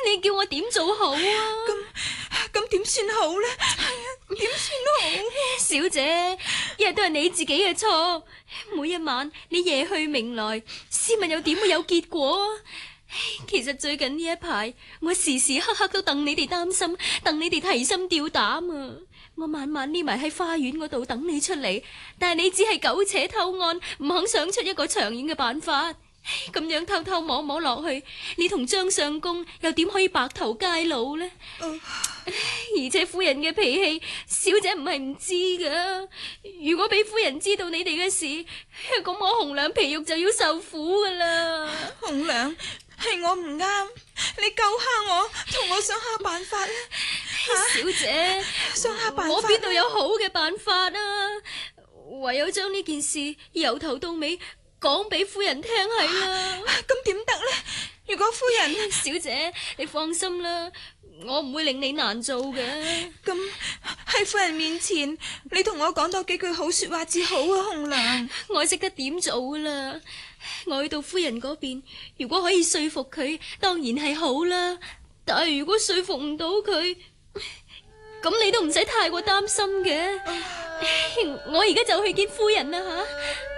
你叫我點做好啊？ 咁點算好呢？點算好？ 小姐，一日都係你自己嘅錯。每一晚你夜去明來，試問又點會有結果？其實最近呢一排，我時時刻刻都戥你哋擔心，戥你哋提心吊膽啊！我晚晚匿埋喺花園嗰度等你出嚟，但係你只係苟且偷安，唔肯想出一個長遠嘅辦法。咁樣偷偷摸摸落去，你同張相公又點可以白頭偕老呢？而且夫人嘅脾氣，小姐唔係唔知噶。如果俾夫人知道你哋嘅事，咁我紅娘皮肉就要受苦噶啦。 紅娘，係我唔啱，你救下我，同我想下辦法啦。 小姐， 想下辦法， 我邊度有好嘅辦法啊？唯有將呢件事由頭到尾講俾夫人聽係啦。 咁點得呢？如果夫人…… 小姐，你放心啦，我唔會令你難做嘅。 咁喺夫人面前，你同我講多幾句好說話至好啊，紅娘。 我識得點做啦。我去到夫人嗰邊，如果可以說服佢，當然係好啦。但係如果說服唔到佢，咁你都唔使太過擔心嘅。我而家就去見夫人啦吓。